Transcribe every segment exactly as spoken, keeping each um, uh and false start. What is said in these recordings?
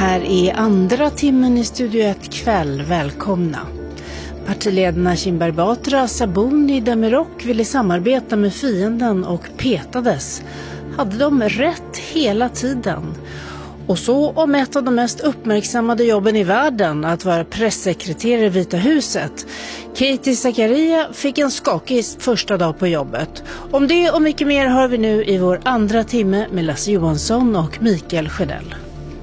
här är andra timmen i Studio ett kväll. Välkomna. Partiledarna Kinberg Batra, Sabuni, Demirok ville samarbeta med fienden och petades. Hade de rätt hela tiden? Och så om ett av de mest uppmärksammade jobben i världen, att vara pressekreterare i Vita huset. Katie Zakaria fick en skakig första dag på jobbet. Om det och mycket mer hör vi nu i vår andra timme med Lasse Johansson och Mikael Sjödell.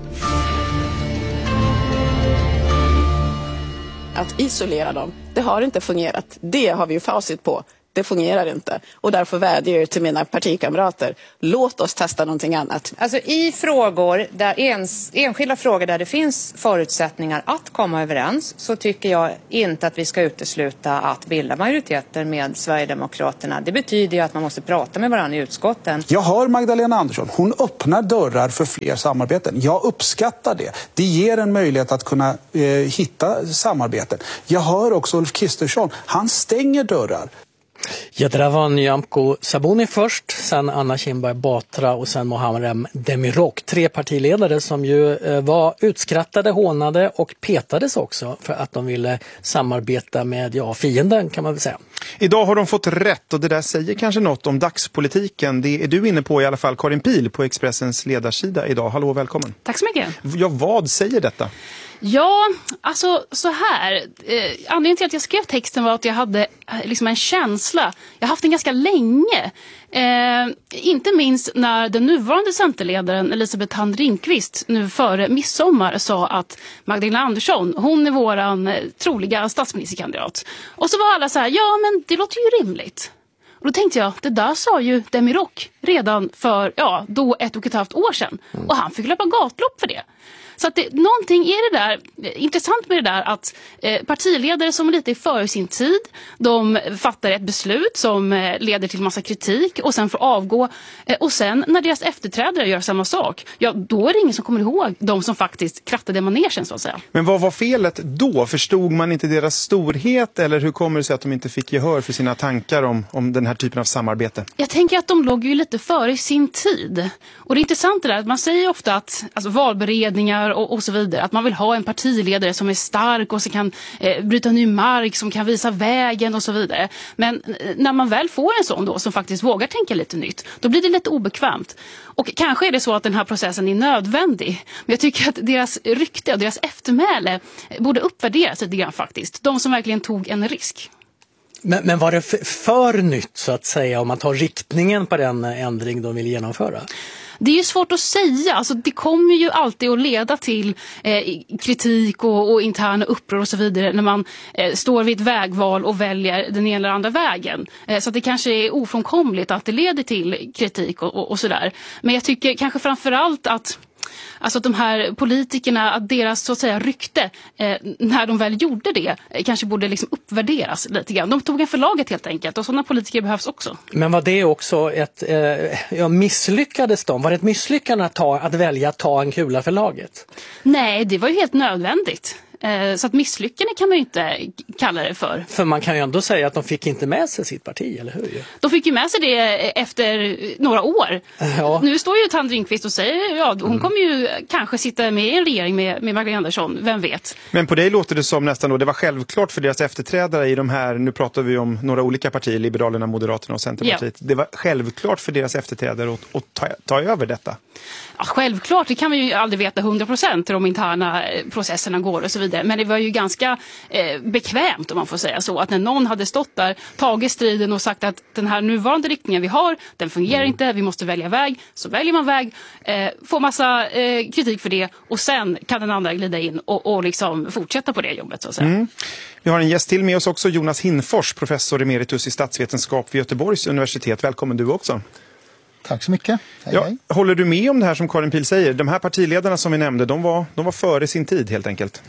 Att isolera dem, det har inte fungerat. Det har vi ju facit på. Det fungerar inte. Och därför vädjar jag till mina partikamrater. Låt oss testa någonting annat. Alltså i frågor, där ens, enskilda frågor där det finns förutsättningar att komma överens, så tycker jag inte att vi ska utesluta att bilda majoriteter med Sverigedemokraterna. Det betyder ju att man måste prata med varandra i utskotten. Jag hör Magdalena Andersson. Hon öppnar dörrar för fler samarbeten. Jag uppskattar det. Det ger en möjlighet att kunna eh, hitta samarbeten. Jag hör också Ulf Kristersson. Han stänger dörrar. Ja, det där var Nyamko Sabuni först, sen Anna Kinberg Batra och sen Muharrem Demirok. Tre partiledare som ju var utskrattade, hånade och petades också för att de ville samarbeta med ja, fienden, kan man väl säga. Idag har de fått rätt och det där säger kanske något om dagspolitiken. Det är du inne på i alla fall, Karin Pihl på Expressens ledarsida idag. Hallå, välkommen. Tack så mycket. Ja, vad säger detta? Ja, alltså så här. Eh, anledningen till att jag skrev texten var att jag hade eh, liksom en känsla. Jag har haft den ganska länge. Eh, inte minst när den nuvarande centerledaren Elisabeth Thand Ringqvist nu före midsommar sa att Magdalena Andersson, hon är våran eh, troliga statsministerkandidat. Och så var alla så här, ja men det låter ju rimligt. Och då tänkte jag, det där sa ju Demirok redan för ja, då ett och ett halvt år sedan. Och han fick löpa gatlopp för det. Så att det, någonting är det där, intressant med det där att eh, partiledare som är lite före sin tid, de fattar ett beslut som eh, leder till massa kritik och sen får avgå. Eh, och sen när deras efterträdare gör samma sak, ja då är det ingen som kommer ihåg de som faktiskt krattade manegen så att säga. Men vad var felet då? Förstod man inte deras storhet eller hur kommer det sig att de inte fick gehör för sina tankar om, om den här typen av samarbete? Jag tänker att de låg ju lite före sin tid. Och det är intressant det där att man säger ofta att alltså, valberedningar Och, och så vidare. Att man vill ha en partiledare som är stark och som kan eh, bryta ny mark, som kan visa vägen och så vidare. Men eh, när man väl får en sån då som faktiskt vågar tänka lite nytt, då blir det lite obekvämt. Och kanske är det så att den här processen är nödvändig. Men jag tycker att deras rykte och deras eftermäle borde uppvärderas lite grann faktiskt. De som verkligen tog en risk. Men, men var det för, för nytt så att säga om man tar riktningen på den ändring de vill genomföra? Det är ju svårt att säga. Alltså, det kommer ju alltid att leda till eh, kritik och, och interna uppror och så vidare när man eh, står vid ett vägval och väljer den ena eller andra vägen. Eh, så att det kanske är ofrånkomligt att det leder till kritik och, och, och sådär. Men jag tycker kanske framförallt att Alltså att de här politikerna, att deras så att säga rykte eh, när de väl gjorde det eh, kanske borde liksom uppvärderas lite grann. De tog en förlaget helt enkelt och sådana politiker behövs också. Men var det också ett, eh, ja, misslyckades de? Var det ett misslyckande att, ta, att välja att ta en kula för laget? Nej, det var ju helt nödvändigt. Så att misslyckande kan man ju inte kalla det för. För man kan ju ändå säga att de fick inte med sig sitt parti, eller hur? De fick ju med sig det efter några år. Ja. Nu står ju Thand Ringqvist och säger ja, hon mm. kommer ju kanske sitta med i en regering med, med Magdalena Andersson, vem vet. Men på dig låter det som nästan då, det var självklart för deras efterträdare i de här, nu pratar vi om några olika partier, Liberalerna, Moderaterna och Centerpartiet. Ja. Det var självklart för deras efterträdare att, att ta, ta över detta. Ja, självklart, det kan vi ju aldrig veta hundra procent hur de interna processerna går och så vidare. Men det var ju ganska eh, bekvämt om man får säga så. Att när någon hade stått där, tagit striden och sagt att den här nuvarande riktningen vi har, den fungerar mm. inte, vi måste välja väg. Så väljer man väg, eh, får massa eh, kritik för det och sen kan den andra glida in och, och liksom fortsätta på det jobbet så att säga. Mm. Vi har en gäst till med oss också, Jonas Hinfors, professor emeritus i statsvetenskap vid Göteborgs universitet. Välkommen du också. Tack så mycket. Hej, ja, hej. Håller du med om det här som Karin Pihl säger? De här partiledarna som vi nämnde, de var, de var före sin tid helt enkelt.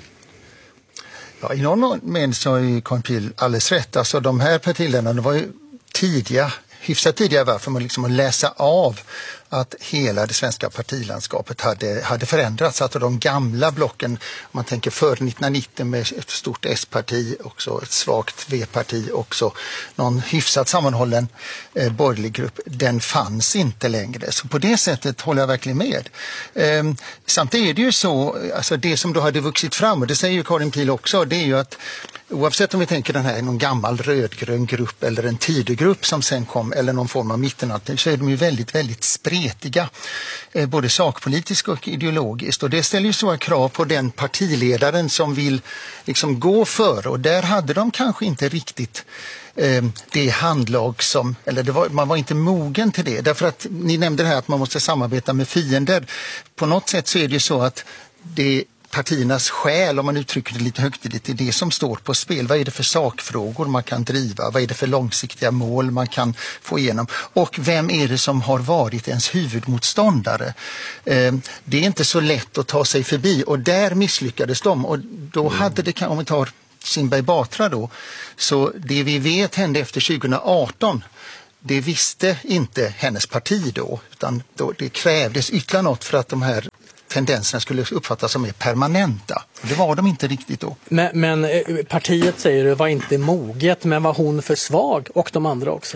Ja, i någon mening så är Karin Pihl alldeles rätt. Alltså de här partiledarna var ju tidiga, hyfsat tidiga varför man liksom att läsa av att hela det svenska partilandskapet hade, hade förändrats. Att de gamla blocken, om man tänker före nittonhundranittio med ett stort S-parti, också ett svagt V-parti, också någon hyfsat sammanhållen eh, borgerlig grupp, den fanns inte längre. Så på det sättet håller jag verkligen med. Eh, samtidigt är det ju så, alltså det som då hade vuxit fram, och det säger ju Karin Pihl också, det är ju att oavsett om vi tänker den här någon gammal rödgrön grupp eller en Tidögrupp som sen kom, eller någon form av mittenalternativ, så är de ju väldigt, väldigt spretiga. Eh, både sakpolitiskt och ideologiskt. Och det ställer ju stora krav på den partiledaren som vill liksom gå före. Och där hade de kanske inte riktigt eh, det handlag som, eller det var, man var inte mogen till det. Därför att ni nämnde det här att man måste samarbeta med fiender. På något sätt så är det ju så att det partiernas själ, om man uttrycker det lite högtidligt, är det som står på spel. Vad är det för sakfrågor man kan driva? Vad är det för långsiktiga mål man kan få igenom? Och vem är det som har varit ens huvudmotståndare? Eh, det är inte så lätt att ta sig förbi, och där misslyckades de. Och då hade det, om vi tar Kinberg Batra då, så det vi vet hände efter tjugoarton, det visste inte hennes parti då, utan då det krävdes ytterligare något för att de här tendenserna skulle uppfattas som mer permanenta. Det var de inte riktigt då. Men, men partiet säger det var inte moget, men var hon för svag, och de andra också?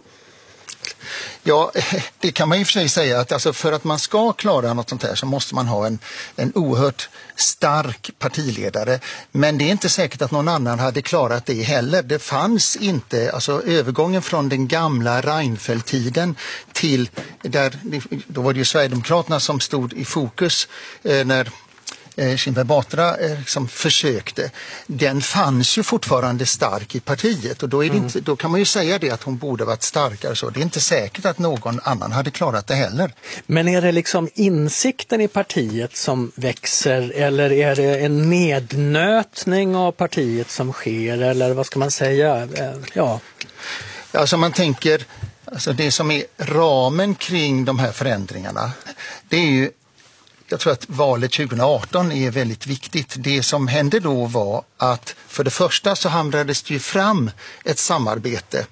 Ja, det kan man ju för sig säga att alltså för att man ska klara något sånt här så måste man ha en, en oerhört stark partiledare. Men det är inte säkert att någon annan hade klarat det heller. Det fanns inte, alltså övergången från den gamla Reinfeldt-tiden till, där, då var det ju Sverigedemokraterna som stod i fokus eh, när Kinberg Batra eh, som försökte, den fanns ju fortfarande stark i partiet, och då, är det mm. inte, då kan man ju säga det att hon borde varit starkare. Så det är inte säkert att någon annan hade klarat det heller. Men är det liksom insikten i partiet som växer, eller är det en nednötning av partiet som sker, eller vad ska man säga? Ja. Alltså man tänker, alltså det som är ramen kring de här förändringarna, det är ju, jag tror att valet tjugoarton är väldigt viktigt. Det som hände då var att för det första så hamrades det ju fram ett samarbete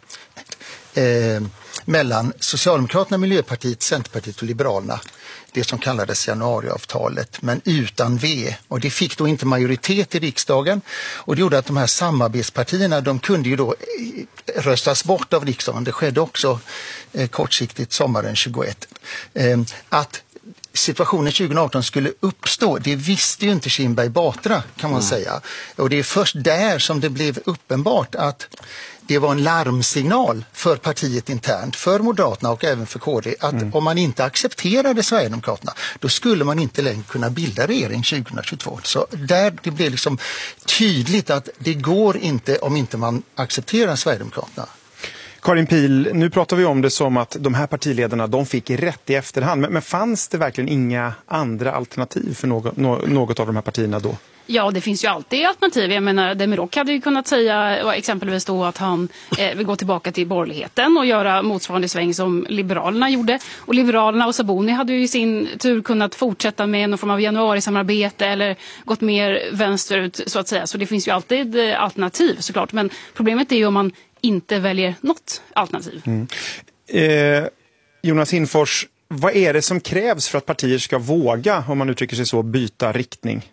eh, mellan Socialdemokraterna, Miljöpartiet, Centerpartiet och Liberalerna. Det som kallades januariavtalet, men utan V. Och det fick då inte majoritet i riksdagen. Och det gjorde att de här samarbetspartierna, de kunde ju då röstas bort av riksdagen. Det skedde också eh, kortsiktigt sommaren tjugoett. Eh, att situationen tjugoarton skulle uppstå, det visste ju inte Kinberg Batra, kan man mm. säga. Och det är först där som det blev uppenbart att det var en larmsignal för partiet internt, för Moderaterna och även för K D, att mm. om man inte accepterade Sverigedemokraterna, då skulle man inte längre kunna bilda regering tjugohundratjugotvå. Så där det blev liksom tydligt att det går inte om inte man accepterar Sverigedemokraterna. Karin Pihl, nu pratar vi om det som att de här partiledarna, de fick rätt i efterhand. Men, men fanns det verkligen inga andra alternativ för något, något av de här partierna då? Ja, det finns ju alltid alternativ. Jag menar, Demirok hade ju kunnat säga exempelvis då att han eh, vill gå tillbaka till borgerligheten och göra motsvarande sväng som Liberalerna gjorde. Och Liberalerna och Sabuni hade ju i sin tur kunnat fortsätta med någon form av januarisamarbete eller gått mer vänsterut så att säga. Så det finns ju alltid eh, alternativ såklart. Men problemet är ju om man inte väljer något alternativ. Mm. Eh, Jonas Hinfors, vad är det som krävs för att partier ska våga, om man uttrycker sig så, byta riktning?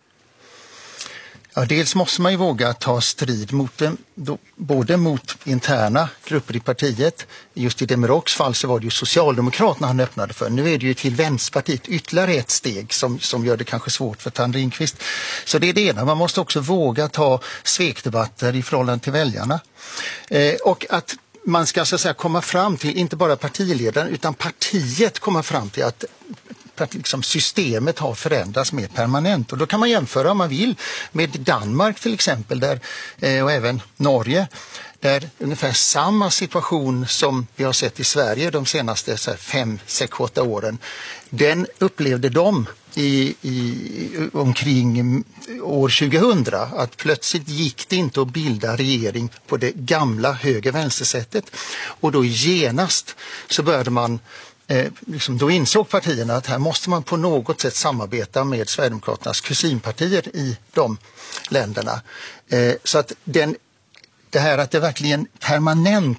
Ja, dels måste man ju våga ta strid mot dem, då, både mot interna grupper i partiet. Just i Demiroks fall så var det ju Socialdemokraterna han öppnade för. Nu är det ju till Vänsterpartiet ytterligare ett steg som, som gör det kanske svårt för Tand Ringqvist. Så det är det ena. Man måste också våga ta svekdebatter i förhållande till väljarna. Eh, och att man ska så att säga komma fram till, inte bara partiledaren utan partiet komma fram till att att liksom systemet har förändrats mer permanent. Och då kan man jämföra om man vill med Danmark till exempel, där, och även Norge, där ungefär samma situation som vi har sett i Sverige de senaste så här, fem, sex, åtta åren. Den upplevde de i, i, omkring år tjugohundra, att plötsligt gick det inte att bilda regering på det gamla höger-vänster-sättet. Och då genast så började man Eh, liksom då insåg partierna att här måste man på något sätt samarbeta med Sverigedemokraternas kusinpartier i de länderna. Eh, så att den, det här att det verkligen permanent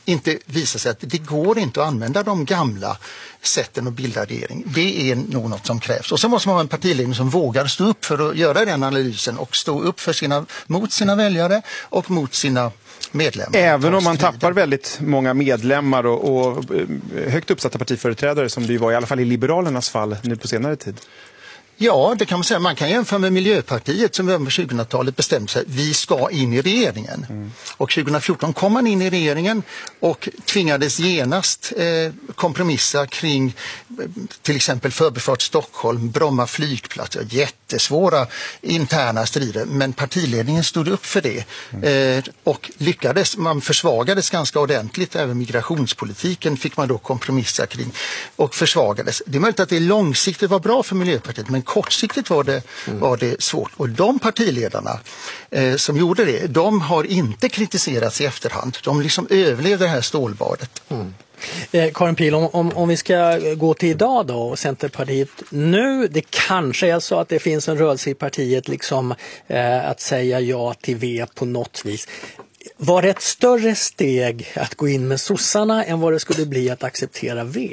inte visar sig att det går inte att använda de gamla sätten att bilda regering. Det är nog något som krävs. Och så måste man ha en partiledning som vågar stå upp för att göra den analysen och stå upp för sina, mot sina väljare och mot sina medlemmar. Även om man tappar väldigt många medlemmar och, och högt uppsatta partiföreträdare som det var i alla fall i Liberalernas fall nu på senare tid. Ja, det kan man säga. Man kan jämföra med Miljöpartiet som under tjugohundratalet bestämde sig vi ska in i regeringen. Mm. Och tjugohundrafjorton kom man in i regeringen och tvingades genast eh, kompromissa kring eh, till exempel Förbifart Stockholm, Bromma flygplats. Jättesvåra interna strider, men partiledningen stod upp för det. Mm. Eh, och lyckades, man försvagades ganska ordentligt. Även migrationspolitiken fick man då kompromissa kring och försvagades. Det är möjligt att det långsiktigt var bra för Miljöpartiet, men kortsiktigt var det, mm. var det svårt. Och de partiledarna eh, som gjorde det, de har inte kritiserats i efterhand. De liksom överlevde det här stålbadet. Mm. Eh, Karin Pihl, om, om, om vi ska gå till idag då, och Centerpartiet nu, det kanske är så att det finns en rörelse i partiet liksom eh, att säga ja till V på något vis. Var det ett större steg att gå in med sossarna än vad det skulle bli att acceptera V?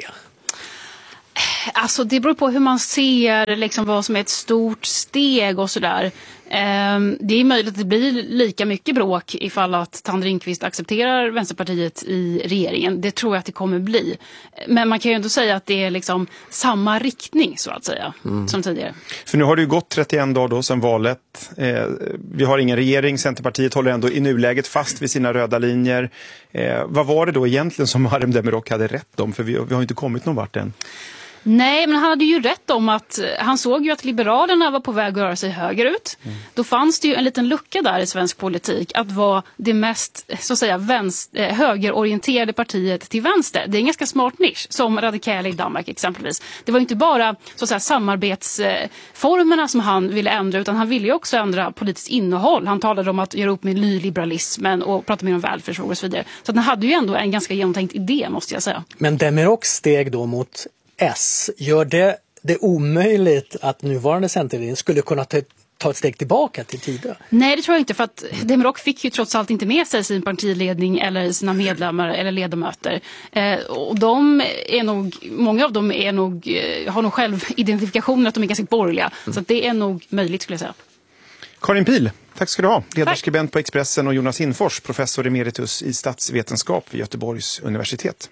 Alltså det beror på hur man ser liksom vad som är ett stort steg och sådär. Det är möjligt att det blir lika mycket bråk ifall att Tanne Ringqvist accepterar Vänsterpartiet i regeringen. Det tror jag att det kommer bli. Men man kan ju ändå säga att det är liksom samma riktning så att säga mm. som tidigare. För nu har det ju gått trettioen dagar då sedan valet. Eh, vi har ingen regering. Centerpartiet håller ändå i nuläget fast vid sina röda linjer. Eh, vad var det då egentligen som Muharrem Demirok hade rätt om? För vi, vi har ju inte kommit någon vart än. Nej, men han hade ju rätt om att han såg ju att Liberalerna var på väg att röra sig högerut. Mm. Då fanns det ju en liten lucka där i svensk politik att vara det mest så att säga vänster, högerorienterade partiet till vänster. Det är en ganska smart nisch som Radikale i Danmark exempelvis. Det var ju inte bara så att säga samarbetsformerna som han ville ändra, utan han ville ju också ändra politiskt innehåll. Han talade om att göra upp med nyliberalismen och prata mer om välfärdsfrågor och så vidare. Så att han hade ju ändå en ganska genomtänkt idé, måste jag säga. Men Demiroks steg då mot S, gör det det omöjligt att nuvarande Centerregering skulle kunna ta, ta ett steg tillbaka till tidigare? Nej, det tror jag inte, för att Demirok fick ju trots allt inte med sig sin partiledning eller sina medlemmar eller ledamöter. Eh, och de är nog, många av dem är nog, har nog själv identifikationen att de är ganska borgerliga. Mm. Så att det är nog möjligt, skulle jag säga. Karin Pihl, tack ska du ha. Ledarskribent på Expressen, och Jonas Hinfors, professor emeritus i statsvetenskap vid Göteborgs universitet.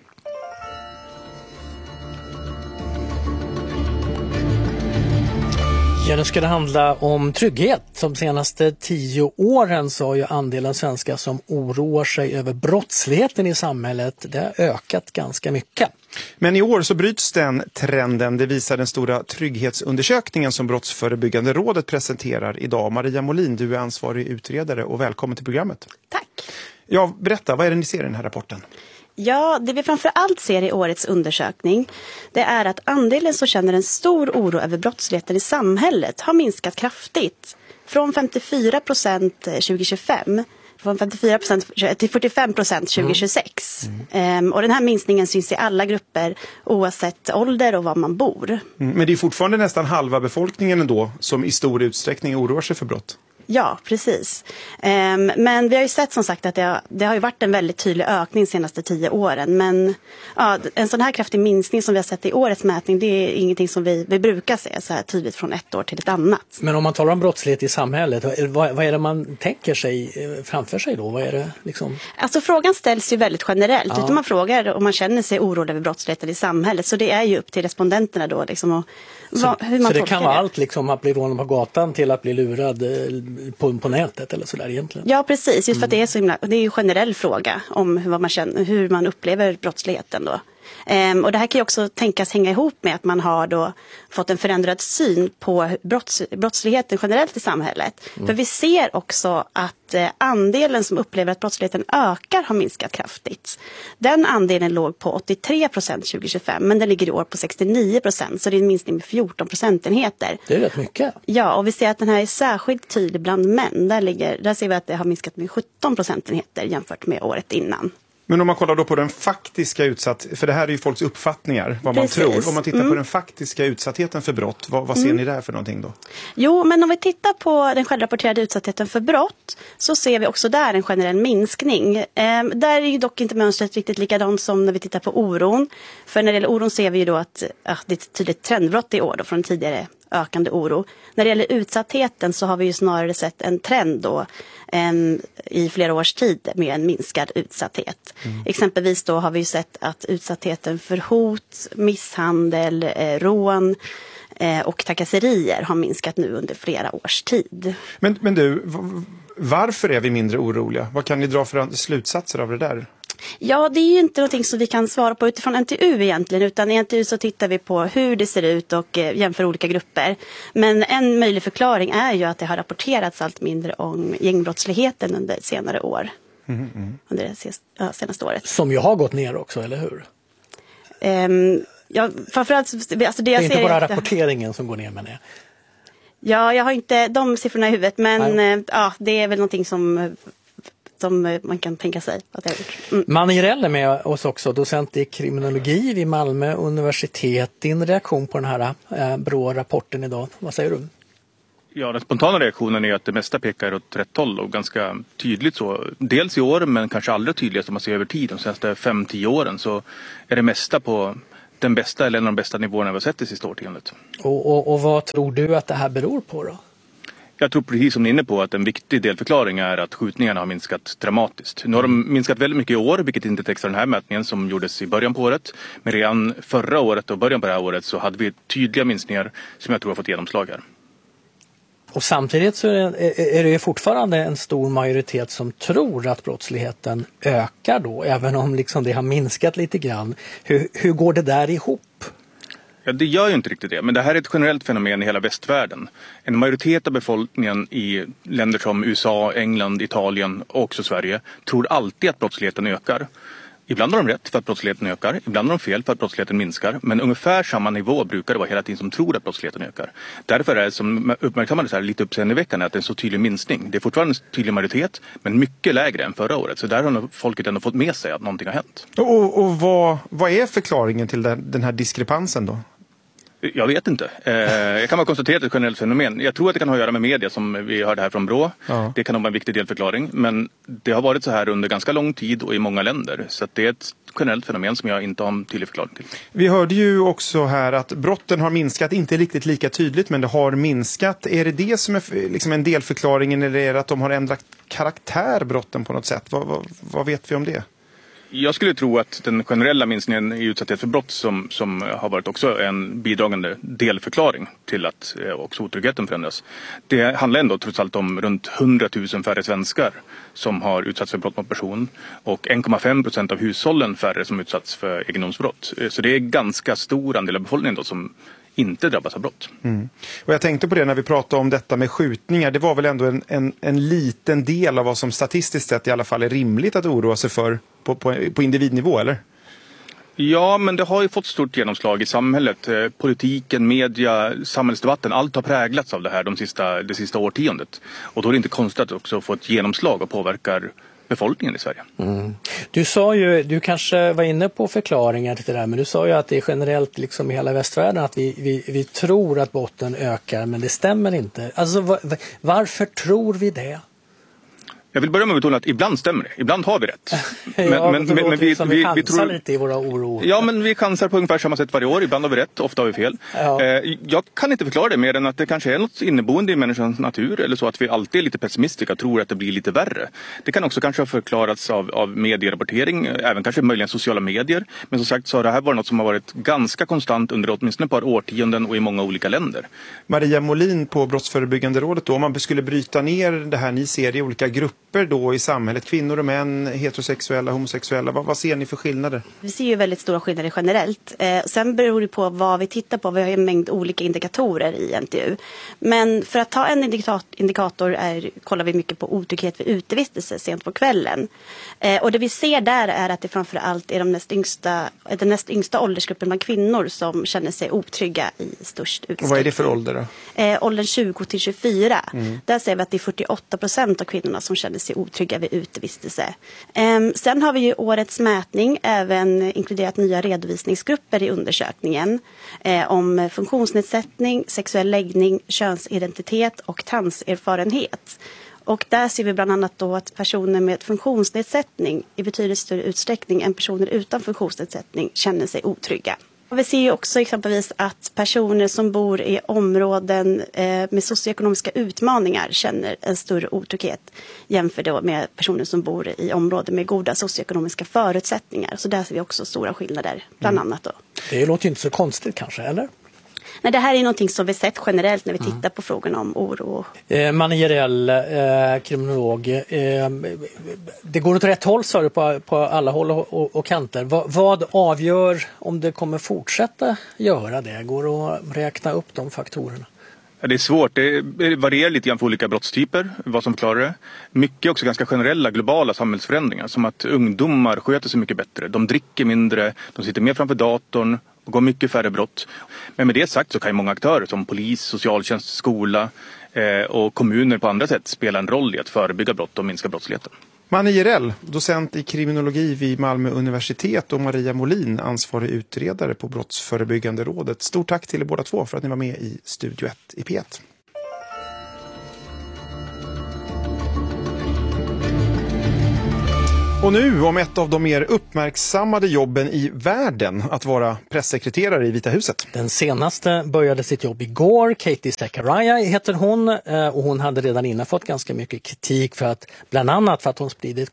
Ja, nu ska det handla om trygghet. De senaste tio åren så har ju andelen svenskar som oroar sig över brottsligheten i samhället, det har ökat ganska mycket. Men i år så bryts den trenden. Det visar den stora trygghetsundersökningen som Brottsförebyggande rådet presenterar idag. Maria Molin, du är ansvarig utredare och välkommen till programmet. Tack. Ja, berätta, vad är det ni ser i den här rapporten? Ja, det vi framför allt ser i årets undersökning, det är att andelen som känner en stor oro över brottsligheten i samhället har minskat kraftigt. Från femtiofyra procent tjugohundratjugofem från femtiofyra procent till fyrtiofem procent tjugohundratjugosex. Mm. Mm. Och den här minskningen syns i alla grupper oavsett ålder och var man bor. Mm. Men det är fortfarande nästan halva befolkningen ändå som i stor utsträckning oroar sig för brott. Ja, precis. Um, men vi har ju sett som sagt att det har, det har ju varit en väldigt tydlig ökning de senaste tio åren. Men ja, en sån här kraftig minskning som vi har sett i årets mätning, det är ingenting som vi, vi brukar se så här tydligt från ett år till ett annat. Men om man talar om brottslighet i samhället, vad, vad är det man tänker sig framför sig då? Vad är det liksom? Alltså frågan ställs ju väldigt generellt. Ja. Utan man frågar om man känner sig orolig över brottsligheten i samhället. Så det är ju upp till respondenterna då liksom och så, vad, hur man så det kan vara det. allt liksom att bli rånad på gatan till att bli lurad på, på nätet eller sådär egentligen. Ja, precis. Just för att det är så himla, det är ju en generell fråga om hur man, känner, hur man upplever brottsligheten då. Um, och det här kan ju också tänkas hänga ihop med att man har då fått en förändrad syn på brotts, brottsligheten generellt i samhället. Mm. För vi ser också att eh, andelen som upplever att brottsligheten ökar har minskat kraftigt. Den andelen låg på åttiotre procent tjugohundratjugofem, men den ligger i år på sextionio procent, så det är en minskning med fjorton procentenheter. Det är rätt mycket. Ja, och vi ser att den här är särskilt tydlig bland män. Där, ligger, där ser vi att det har minskat med sjutton procentenheter jämfört med året innan. Men om man kollar då på den faktiska utsatt, för det här är ju folks uppfattningar, vad Precis. man tror. Om man tittar mm. på den faktiska utsattheten för brott, vad, vad ser mm. ni där för någonting då? Jo, men om vi tittar på den självrapporterade utsattheten för brott så ser vi också där en generell minskning. Eh, där är ju dock inte mönstret riktigt likadant som när vi tittar på oron. För när det gäller oron ser vi ju då att, att det är ett tydligt trendbrott i år då från tidigare ökande oro. När det gäller utsattheten så har vi ju snarare sett en trend då en, i flera års tid med en minskad utsatthet. Mm. Exempelvis då har vi ju sett att utsattheten för hot, misshandel, eh, rån eh, och trakasserier har minskat nu under flera års tid. Men, men du, varför är vi mindre oroliga? Vad kan ni dra för slutsatser av det där? Ja, det är ju inte någonting som vi kan svara på utifrån N T U egentligen, utan i N T U så tittar vi på hur det ser ut och eh, jämför olika grupper. Men en möjlig förklaring är ju att det har rapporterats allt mindre om gängbrottsligheten under senare år. Mm, mm. Under det senaste, ja, senaste året. Som ju har gått ner också, eller hur? Um, ja, framförallt, alltså det, jag det är ser inte bara inte... rapporteringen som går ner med det. Ja, jag har inte de siffrorna i huvudet, men ja. ja, det är väl någonting som... som man kan tänka sig att det har gjort. Mm. Mani Rell är med oss också, docent i kriminologi vid Malmö universitet. Din reaktion på den här eh, Brå-rapporten idag, vad säger du? Ja, den spontana reaktionen är att det mesta pekar åt rätt håll och ganska tydligt så. Dels i år, men kanske allra tydligast om man ser över tid. De senaste fem till tio åren så är det mesta på den bästa eller en av de bästa nivåerna vi har sett det sista årtiondet. Och, och, och vad tror du att det här beror på då? Jag tror precis som ni är inne på att en viktig delförklaring är att skjutningarna har minskat dramatiskt. Nu har de minskat väldigt mycket i år, vilket inte täcks av den här mätningen som gjordes i början på året. Men redan förra året och början på det här året så hade vi tydliga minskningar som jag tror har fått genomslag här. Och samtidigt så är det, är det fortfarande en stor majoritet som tror att brottsligheten ökar då, även om liksom det har minskat lite grann. Hur, hur går det där ihop? Ja, det gör ju inte riktigt det, men det här är ett generellt fenomen i hela västvärlden. En majoritet av befolkningen i länder som U S A, England, Italien och också Sverige tror alltid att brottsligheten ökar. Ibland har de rätt för att brottsligheten ökar, ibland har de fel för att brottsligheten minskar, men ungefär samma nivå brukar det vara hela tiden som tror att brottsligheten ökar. Därför är det som uppmärksammades här lite uppseendeväckande att det är en så tydlig minskning. Det är fortfarande en tydlig majoritet, men mycket lägre än förra året. Så där har folket ändå fått med sig att någonting har hänt. Och, och vad, vad är förklaringen till den, den här diskrepansen då? Jag vet inte. Eh, jag kan bara konstatera att det är ett generellt fenomen. Jag tror att det kan ha att göra med media som vi hörde här från Brå. Ja. Det kan nog vara en viktig delförklaring. Men det har varit så här under ganska lång tid och i många länder. Så att det är ett generellt fenomen som jag inte har en tydlig förklaring till. Vi hörde ju också här att brotten har minskat, inte riktigt lika tydligt, men det har minskat. Är det det som är liksom en delförklaring eller är det att de har ändrat karaktär, brotten på något sätt? Vad, vad, vad vet vi om det? Jag skulle tro att den generella minskningen i utsatthet för brott som, som har varit också en bidragande delförklaring till att eh, också otryggheten förändras. Det handlar ändå trots allt om runt hundratusen färre svenskar som har utsatts för brott mot person och en komma fem procent av hushållen färre som utsatts för egendomsbrott. Så det är ganska stor andel av befolkningen då som inte drabbas av brott. Mm. Och jag tänkte på det när vi pratade om detta med skjutningar. Det var väl ändå en, en, en liten del av vad som statistiskt sett i alla fall är rimligt att oroa sig för på, på, på individnivå, eller? Ja, men det har ju fått stort genomslag i samhället. Politiken, media, samhällsdebatten, allt har präglats av det här de sista, det sista årtiondet. Och då är det inte konstigt att också få ett genomslag och påverkar befolkningen i Sverige. Mm. Du sa ju, du kanske var inne på förklaringar till det där, men du sa ju att det är generellt liksom i hela västvärlden att vi, vi, vi tror att botten ökar, men det stämmer inte. Alltså var, varför tror vi det? Jag vill börja med att betona att ibland stämmer det. Ibland har vi rätt. Men, ja, men, men, men vi, vi, vi, vi tror lite i våra oro. Ja, men vi chansar på ungefär samma sätt varje år. Ibland har vi rätt, ofta har vi fel. Ja. Eh, jag kan inte förklara det mer än att det kanske är något inneboende i människans natur. Eller så att vi alltid är lite pessimistiska och tror att det blir lite värre. Det kan också kanske ha förklarats av, av medierapportering, även kanske möjligen sociala medier. Men som sagt så har det här varit något som har varit ganska konstant under åtminstone ett par årtionden och i många olika länder. Maria Molin på Brottsförebyggande rådet då, om man skulle bryta ner det här ni ser i olika grupper då i samhället, kvinnor och män, heterosexuella, homosexuella, vad, vad ser ni för skillnader? Vi ser ju väldigt stora skillnader generellt. Eh, sen beror det på vad vi tittar på. Vi har ju en mängd olika indikatorer i N T U. Men för att ta en indikator, indikator är, kollar vi mycket på otrygghet vid utevistelse sent på kvällen. Eh, och det vi ser där är att det framförallt är de näst yngsta, den näst yngsta åldersgruppen bland kvinnor som känner sig otrygga i störst utsträckning. Och vad är det för ålder då? Eh, åldern tjugo till tjugofyra. Mm. Där ser vi att det är fyrtioåtta procent av kvinnorna som känner sig sig otrygga vid utevistelse. Um, sen har vi ju årets mätning även inkluderat nya redovisningsgrupper i undersökningen eh, om funktionsnedsättning, sexuell läggning, könsidentitet och tanserfarenhet. Och där ser vi bland annat då att personer med funktionsnedsättning i betydligt större utsträckning än personer utan funktionsnedsättning känner sig otrygga. Och vi ser ju också exempelvis att personer som bor i områden eh, med socioekonomiska utmaningar känner en större otrygghet jämfört då med personer som bor i områden med goda socioekonomiska förutsättningar. Så där ser vi också stora skillnader, bland annat då. Det låter ju inte så konstigt kanske, eller? Nej, det här är någonting som vi sett generellt när vi tittar mm. på frågorna om oro. Eh, Manne Jerell, eh, kriminolog. Eh, det går åt rätt håll, sa du, på, på alla håll och, och, och kanter. Va, vad avgör om det kommer fortsätta göra det? Går det att räkna upp de faktorerna? Det är svårt. Det varierar lite grann för olika brottstyper, vad som klarar det. Mycket också ganska generella globala samhällsförändringar, som att ungdomar sköter sig mycket bättre. De dricker mindre, de sitter mer framför datorn och går mycket färre brott. Men med det sagt så kan ju många aktörer som polis, socialtjänst, skola eh, och kommuner på andra sätt spela en roll i att förebygga brott och minska brottsligheten. Manne Jerell, docent i kriminologi vid Malmö universitet, och Maria Molin, ansvarig utredare på Brottsförebyggande rådet. Stort tack till er båda två för att ni var med i Studio ett i P ett. Och nu om ett av de mer uppmärksammade jobben i världen, att vara pressekreterare i Vita huset. Den senaste började sitt jobb igår. Katie Zachariah heter hon, och hon hade redan innan fått ganska mycket kritik för att, bland annat för att hon spridit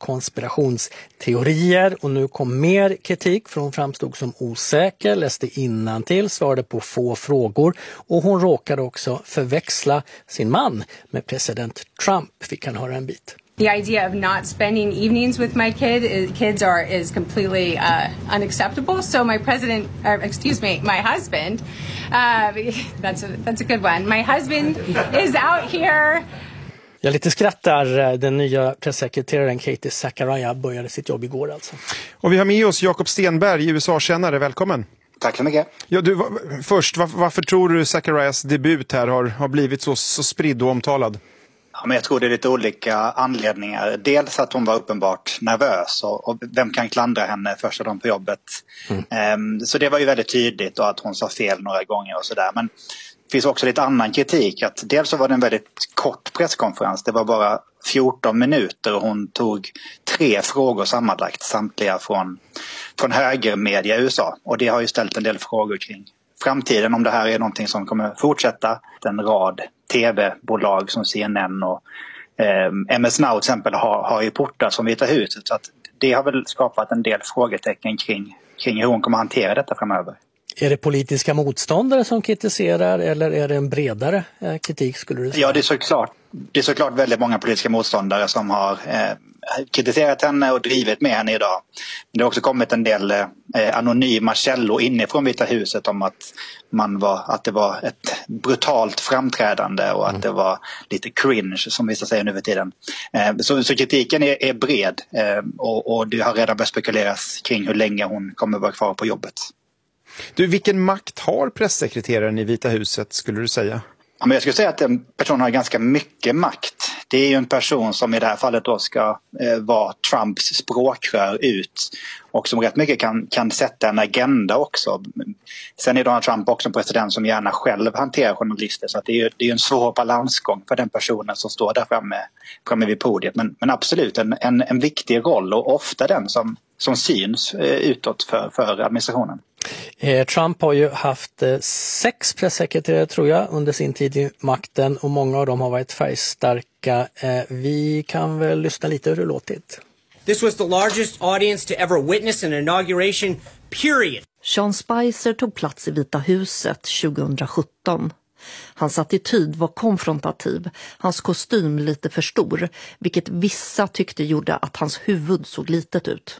konspirationsteorier, och nu kom mer kritik för hon framstod som osäker, läste innantill, svarade på få frågor, och hon råkade också förväxla sin man med president Trump. Vi kan höra en bit. The idea of not spending evenings with my kid is, kids are is completely uh, unacceptable. So my president, or excuse me, my husband, uh, that's a, that's a good one. My husband is out here. Jag lite skrattar. Den nya pressekreteraren Katie Zachariah började sitt jobb igår alltså. Och vi har med oss Jakob Stenberg, U S A-kännare. Välkommen. Tack så mycket. Ja, du, först, varför, varför tror du Zacharias debut här har, har blivit så, så spridd och omtalad? Ja, men jag tror det är lite olika anledningar. Dels att hon var uppenbart nervös, och, och vem kan klandra henne första dagen på jobbet. Mm. Um, så det var ju väldigt tydligt, och att hon sa fel några gånger och sådär. Men det finns också lite annan kritik. Att dels så var det en väldigt kort presskonferens. Det var bara fjorton minuter och hon tog tre frågor sammanlagt, samtliga från, från högermedia i U S A. Och det har ju ställt en del frågor kring framtiden, om det här är någonting som kommer fortsätta. En rad tv-bolag som C N N och eh, M S Now till exempel har, har ju portat som Vita huset. Så att det har väl skapat en del frågetecken kring, kring hur hon kommer hantera detta framöver. Är det politiska motståndare som kritiserar, eller är det en bredare eh, kritik, skulle du säga? Ja, det är såklart, det är såklart väldigt många politiska motståndare som har eh, kritiserat henne och drivit med henne idag. Men det har också kommit en del eh, anonyma källor inifrån Vita huset om att, man var, att det var ett brutalt framträdande och att mm. det var lite cringe, som vissa säger nu för tiden. Eh, så, så kritiken är, är bred eh, och, och det har redan börjat spekuleras kring hur länge hon kommer vara kvar på jobbet. Du, vilken makt har pressekreteraren i Vita huset, skulle du säga? Ja, men jag skulle säga att en person har ganska mycket makt. Det är ju en person som i det här fallet då ska eh, vara Trumps språkrör ut, och som rätt mycket kan, kan sätta en agenda också. Sen är Donald Trump också en president som gärna själv hanterar journalister, så att det är det är en svår balansgång för den personen som står där framme, framme vid podiet. Men, men absolut en, en, en viktig roll, och ofta den som, som syns eh, utåt för, för administrationen. Eh, Trump har ju haft eh, sex pressekreterare, tror jag, under sin tid i makten, och många av dem har varit färgstarka. Eh, vi kan väl lyssna lite hur det låtit. This was the largest audience to ever witness an inauguration, period. Sean Spicer tog plats i Vita huset tjugohundrasjutton. Hans attityd var konfrontativ, hans kostym lite för stor, vilket vissa tyckte gjorde att hans huvud såg litet ut.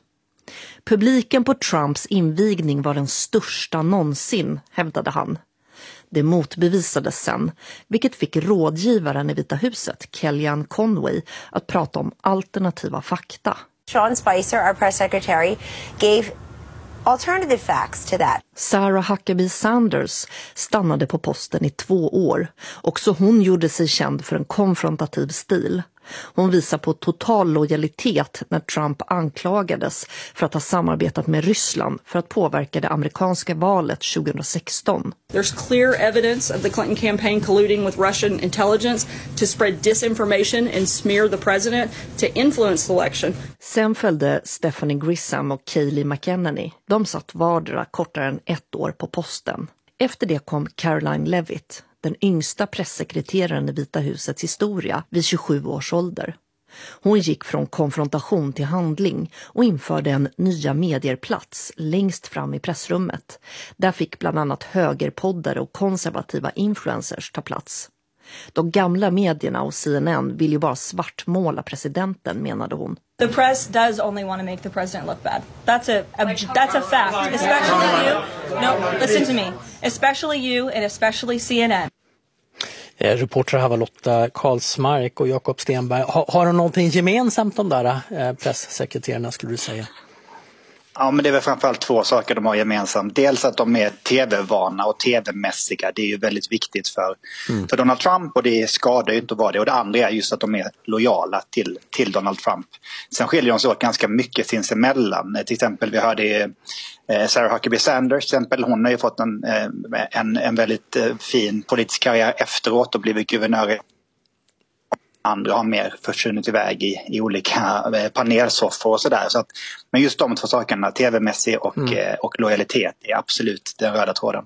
Publiken på Trumps invigning var den största någonsin, hävdade han. Det motbevisades sen, vilket fick rådgivaren i Vita huset, Kellyanne Conway, att prata om alternativa fakta. Sean Spicer, our press secretary, gave alternative facts to that. Sarah Huckabee Sanders stannade på posten i två år. Också hon gjorde sig känd för en konfrontativ stil. Hon visar på total lojalitet när Trump anklagades för att ha samarbetat med Ryssland för att påverka det amerikanska valet tjugohundrasexton. There's clear evidence of the Clinton campaign colluding with Russian intelligence to spread disinformation and smear the president to influence the election. Sen följde Stephanie Grisham och Kayleigh McEnany. De satt vardera kortare än ett år på posten. Efter det kom Caroline Leavitt, den yngsta pressekreteraren i Vita husets historia vid tjugosju års ålder. Hon gick från konfrontation till handling och införde en nya medierplats längst fram i pressrummet. Där fick bland annat högerpoddare och konservativa influencers ta plats. De gamla medierna och C N N vill ju bara svartmåla presidenten, menade hon. The press does only want to make the president look bad. That's a, a that's a fact. Especially you. No, listen to me. Especially you and especially C N N. Eh, reporter här var Lotta Karlsmark och Jakob Stenberg. Ha, har de någonting gemensamt, de där eh, presssekreterarna, skulle du säga? Ja, men det är väl framförallt två saker de har gemensamt. Dels att de är tv-vana och tv-mässiga. Det är ju väldigt viktigt för, mm. för Donald Trump, och det skadar ju inte att vara det. Och det andra är just att de är lojala till, till Donald Trump. Sen skiljer de sig åt ganska mycket sinsemellan. Till exempel, vi hörde eh, Sarah Huckabee Sanders, till exempel. Hon har ju fått en, eh, en, en väldigt eh, fin politisk karriär efteråt och blivit guvernör. Andra har mer försvunnit iväg i, i olika eh, panelsoffor och sådär. Så att, men just de två sakerna, tv-mässig och, mm. eh, och lojalitet, är absolut den röda tråden.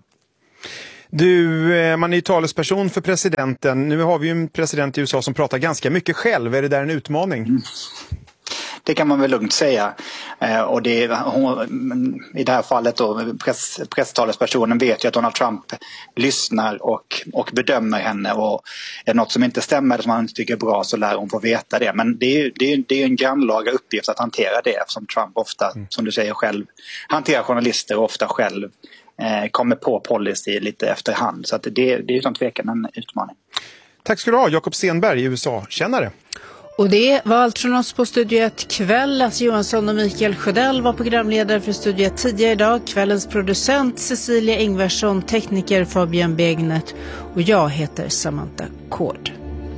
Du, eh, man är ju talesperson för presidenten. Nu har vi ju en president i U S A som pratar ganska mycket själv. Är det där en utmaning? Mm. Det kan man väl lugnt säga. Eh, och det, hon, i det här fallet då, press, presstalespersonen vet ju att Donald Trump lyssnar och, och bedömer henne. Och är det något som inte stämmer, som han inte tycker är bra, så lär hon få veta det. Men det är ju det är, det är en grannlaga uppgift att hantera det, eftersom Trump ofta, mm. som du säger själv, hanterar journalister och ofta själv eh, kommer på policy lite efterhand. Så att det, det är utan tvekan en utmaning. Tack ska du ha, Jakob Stenberg, U S A-kännare. Och det var allt från oss på Studio ett kväll. Lasse Johansson och Mikael Sjödell var programledare för Studio ett tidigare idag. Kvällens producent Cecilia Ingvarsson, tekniker Fabian Begnet och jag heter Samantha Kård.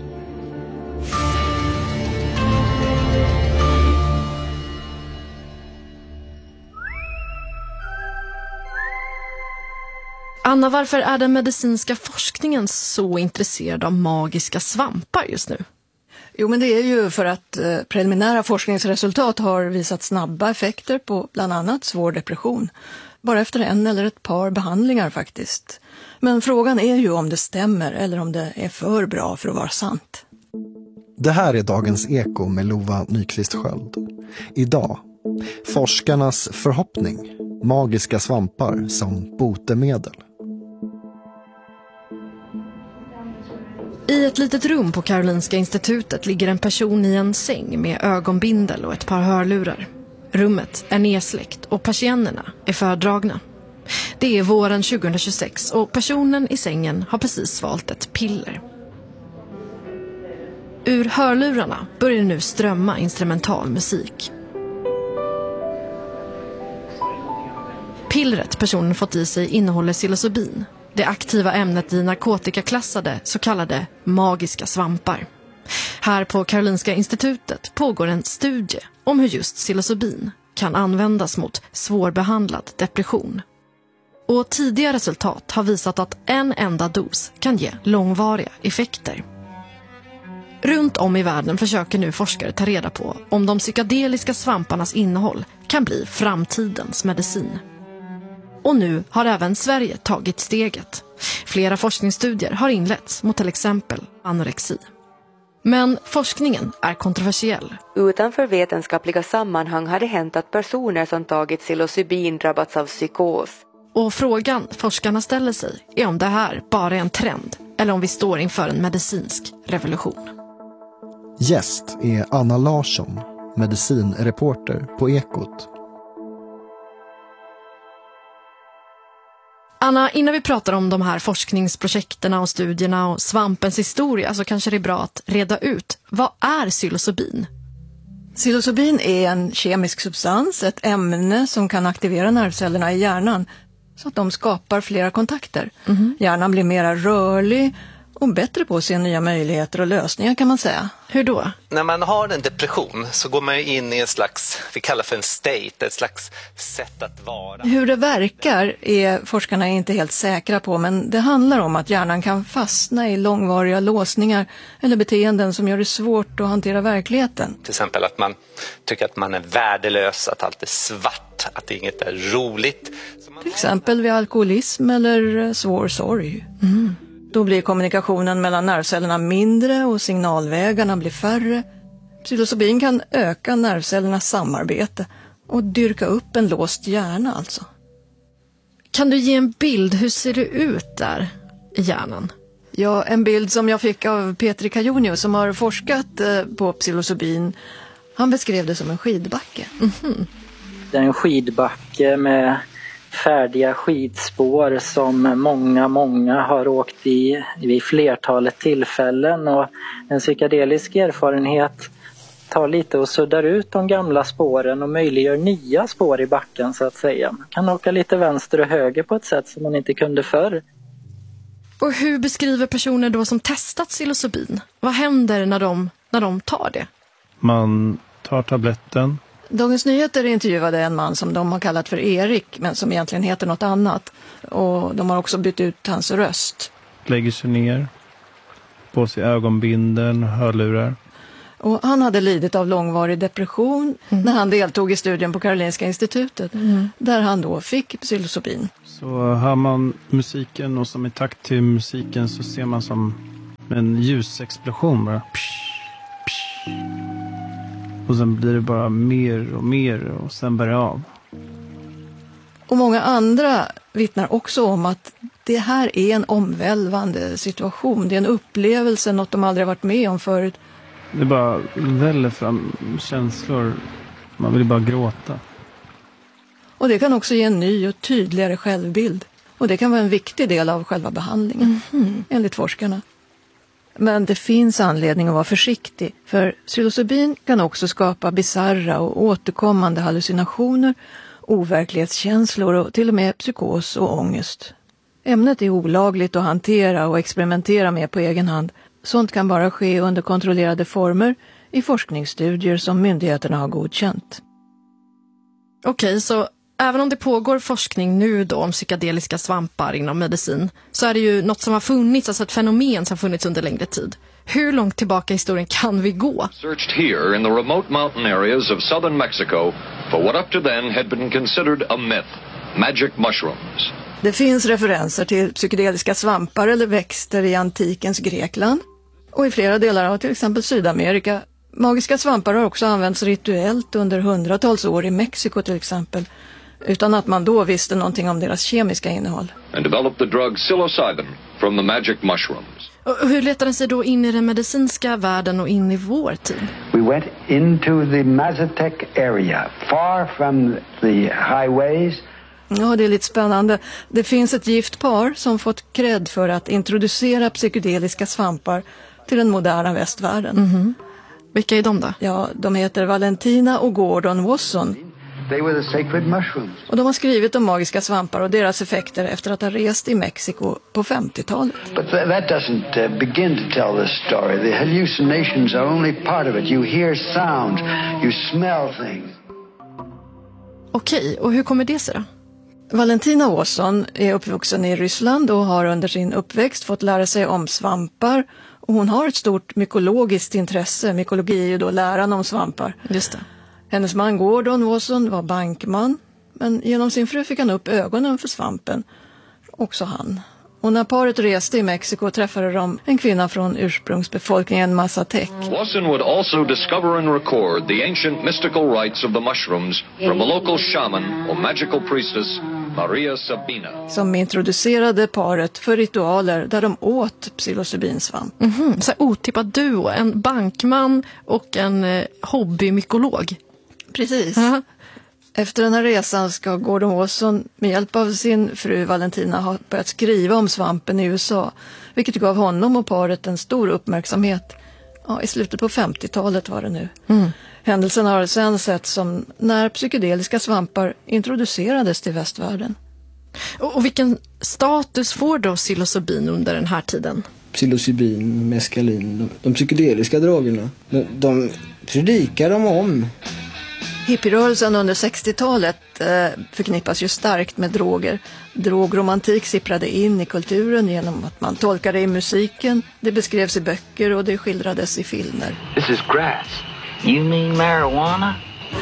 Anna, varför är den medicinska forskningen så intresserad av magiska svampar just nu? Jo, men det är ju för att eh, preliminära forskningsresultat har visat snabba effekter på bland annat svår depression. Bara efter en eller ett par behandlingar faktiskt. Men frågan är ju om det stämmer eller om det är för bra för att vara sant. Det här är Dagens Eko med Lova Nyqvist Sköld. Idag, forskarnas förhoppning. Magiska svampar som botemedel. I ett litet rum på Karolinska institutet ligger en person i en säng med ögonbindel och ett par hörlurar. Rummet är nedsläckt och persiennerna är fördragna. Det är våren tjugohundratjugosex och personen i sängen har precis svalt ett piller. Ur hörlurarna börjar nu strömma instrumental musik. Pillret personen fått i sig innehåller psilocybin. Det aktiva ämnet i narkotikaklassade så kallade magiska svampar. Här på Karolinska institutet pågår en studie om hur just psilocybin kan användas mot svårbehandlad depression. Och tidiga resultat har visat att en enda dos kan ge långvariga effekter. Runt om i världen försöker nu forskare ta reda på om de psykedeliska svamparnas innehåll kan bli framtidens medicin. Och nu har även Sverige tagit steget. Flera forskningsstudier har inletts mot till exempel anorexi. Men forskningen är kontroversiell. Utanför vetenskapliga sammanhang har det hänt att personer som tagit psilocybin drabbats av psykos. Och frågan forskarna ställer sig är om det här bara är en trend eller om vi står inför en medicinsk revolution. Gäst är Anna Larsson, medicinreporter på Ekot. Anna, innan vi pratar om de här forskningsprojekterna och studierna och svampens historia så kanske det är bra att reda ut, vad är psilocybin? Psilocybin är en kemisk substans, ett ämne som kan aktivera nervcellerna i hjärnan så att de skapar flera kontakter. Mm-hmm. Hjärnan blir mer rörlig och bättre på att se nya möjligheter och lösningar kan man säga. Hur då? När man har en depression så går man in i en slags, vi kallar för en state, ett slags sätt att vara. Hur det verkar är forskarna inte helt säkra på, men det handlar om att hjärnan kan fastna i långvariga låsningar eller beteenden som gör det svårt att hantera verkligheten. Till exempel att man tycker att man är värdelös, att allt är svart, att inget är roligt. Till exempel vid alkoholism eller svår sorg. Mm. Då blir kommunikationen mellan nervcellerna mindre och signalvägarna blir färre. Psilocybin kan öka nervcellernas samarbete och dyrka upp en låst hjärna alltså. Kan du ge en bild, hur ser det ut där i hjärnan? Ja, en bild som jag fick av Petri Kajonio som har forskat på psilocybin. Han beskrev det som en skidbacke. Mm-hmm. Det är en skidbacke med färdiga skidspår som många, många har åkt i vid flertalet tillfällen, och en psykedelisk erfarenhet tar lite och suddar ut de gamla spåren och möjliggör nya spår i backen så att säga. Man kan åka lite vänster och höger på ett sätt som man inte kunde förr. Och hur beskriver personer då som testat psilocybin? Vad händer när de, när de tar det? Man tar tabletten. Dagens Nyheter intervjuade en man som de har kallat för Erik, men som egentligen heter något annat. Och de har också bytt ut hans röst. Lägger sig ner, på sig ögonbindeln och hörlurar. Och han hade lidit av långvarig depression mm. när han deltog i studien på Karolinska institutet. Mm. Där han då fick psilocybin. Så hör man musiken och som i takt till musiken så ser man som en ljusexplosion bara. Psh, psh. Och sen blir det bara mer och mer och sen börjar det av. Och många andra vittnar också om att det här är en omvälvande situation. Det är en upplevelse, något de aldrig varit med om förut. Det bara väller fram känslor. Man vill bara gråta. Och det kan också ge en ny och tydligare självbild. Och det kan vara en viktig del av själva behandlingen, mm-hmm. enligt forskarna. Men det finns anledning att vara försiktig, för psilocybin kan också skapa bizarra och återkommande hallucinationer, overklighetskänslor och till och med psykos och ångest. Ämnet är olagligt att hantera och experimentera med på egen hand. Sånt kan bara ske under kontrollerade former i forskningsstudier som myndigheterna har godkänt. Okej, så även om det pågår forskning nu då om psykedeliska svampar inom medicin, så är det ju något som har funnits, alltså ett fenomen som har funnits under längre tid. Hur långt tillbaka i historien kan vi gå? Searched here in the remote mountain areas of southern Mexico for what up to then had been considered a myth, magic mushrooms. Det finns referenser till psykedeliska svampar eller växter i antikens Grekland och i flera delar av till exempel Sydamerika. Magiska svampar har också använts rituellt under hundratals år i Mexiko till exempel, utan att man då visste någonting om deras kemiska innehåll. And developed the drug psilocybin from the magic mushrooms. Och hur letar den sig då in i den medicinska världen och in i vår tid? We went into the Mazatec area, far from the highways. Ja, det är lite spännande. Det finns ett gift par som fått cred för att introducera psykedeliska svampar till den moderna västvärlden. Mm-hmm. Vilka är de då? Ja, de heter Valentina och Gordon Wasson. They were the sacred mushrooms. Och de har skrivit om magiska svampar och deras effekter efter att ha rest i Mexiko på femtiotalet. But th- that doesn't uh, begin to tell the story. The hallucinations are only part of it. You hear sounds, you smell things. Okej, och hur kommer det sig då? Valentina Wasson är uppvuxen i Ryssland och har under sin uppväxt fått lära sig om svampar. Och hon har ett stort mykologiskt intresse. Mykologi är ju då läran om svampar. Just det. Hennes man Gordon Wasson var bankman. Men genom sin fru fick han upp ögonen för svampen. Också han. Och när paret reste i Mexiko träffade de en kvinna från ursprungsbefolkningen Mazatec. Wasson would also discover and record the ancient mystical rites of the mushrooms from a local shaman or magical priestess, Maria Sabina. Som introducerade paret för ritualer där de åt psilocybinsvamp. Mm-hmm. Så otippad duo, en bankman och en eh, hobbymykolog. Precis. Uh-huh. Efter den här resan ska Gordon Wasson med hjälp av sin fru Valentina ha börjat skriva om svampen i U S A, vilket gav honom och paret en stor uppmärksamhet. Ja, i slutet på femtiotalet var det nu. Mm. Händelsen har sen sett som när psykedeliska svampar introducerades till västvärlden. Och, och vilken status får då psilocybin under den här tiden? psilocybin, meskalin, de, de psykedeliska drogerna. De, de predikar de om. Hippierörelsen under sextiotalet eh, förknippas ju starkt med droger. Drogromantik sipprade in i kulturen genom att man tolkade i musiken, det beskrevs i böcker och det skildrades i filmer. This is grass. You mean marijuana?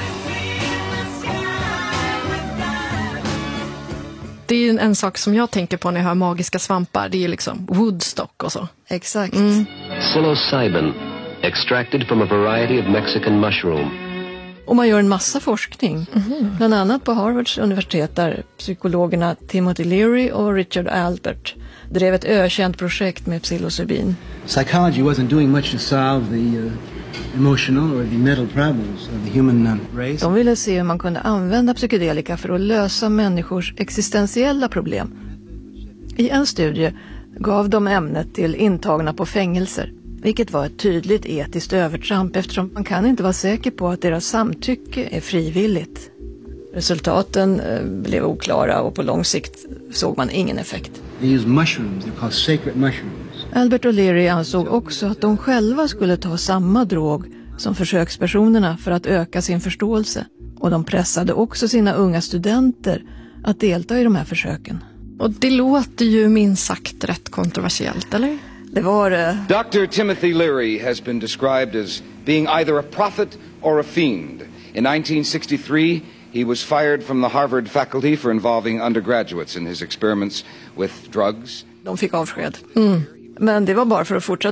Det är ju en sak som jag tänker på när jag hör magiska svampar. Det är ju liksom Woodstock och så. Exakt. Mm. Psilocybin, extracted from a variety of Mexican mushroom. Och man gör en massa forskning. Mm-hmm. Bland annat på Harvards universitet där psykologerna Timothy Leary och Richard Albert drev ett ökänt projekt med psilocybin. Psychology wasn't doing much to solve the uh, emotional or the mental problems of the human uh, race. De ville se hur man kunde använda psykedelika för att lösa människors existentiella problem. I en studie gav de ämnet till intagna på fängelser, vilket var ett tydligt etiskt övertramp eftersom man kan inte vara säker på att deras samtycke är frivilligt. Resultaten eh, blev oklara och på lång sikt såg man ingen effekt. They use mushrooms, they're called sacred mushrooms. Albert och Leary ansåg också att de själva skulle ta samma drog som försökspersonerna för att öka sin förståelse. Och de pressade också sina unga studenter att delta i de här försöken. Och det låter ju minst sagt rätt kontroversiellt, eller? Det var det. doctor Timothy Leary has been described as being either a prophet or a fiend. In nineteen sixty-three, he was fired from the Harvard faculty for involving undergraduates in his experiments with drugs. De fick avsked. Mm. Men det var bara för att fortsätta